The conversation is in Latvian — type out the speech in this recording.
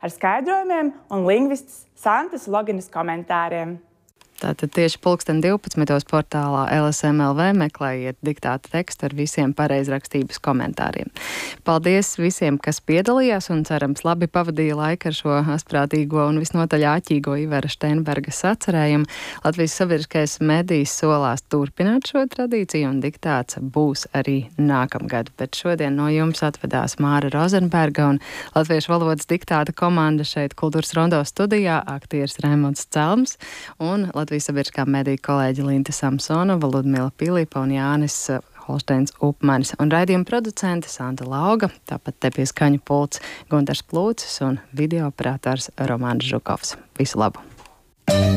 ar skaidrojumiem un lingvistes Santas Loginas komentāriem. Tātad tieši 12. portālā LSM.LV meklējiet diktāta tekstu ar visiem pareizrakstības komentāriem. Paldies visiem, kas piedalījās un cerams labi pavadīja laiku ar šo asprātīgo un visnotaļ āķīgo Ivara Steinberga sacerējumu. Latvijas sabiedriskais medijs solās turpināt šo tradīciju un diktāts būs arī nākamgad. Bet šodien no jums atvedās Māra Rozenberga un latviešu valodas diktāta komanda šeit Kultūras Rondo studijā, aktieris Raimonds Celms un Latvijas sabiedriskā mediju kolēģi Linta Samsonova, Ludmila Pilipa un Jānis Holsteins Upmanis un raidījuma producente Santa Lauga, tāpat te pie skaņu pults Guntars Plūcis un video operators Romāns Žukovs. Visu labu!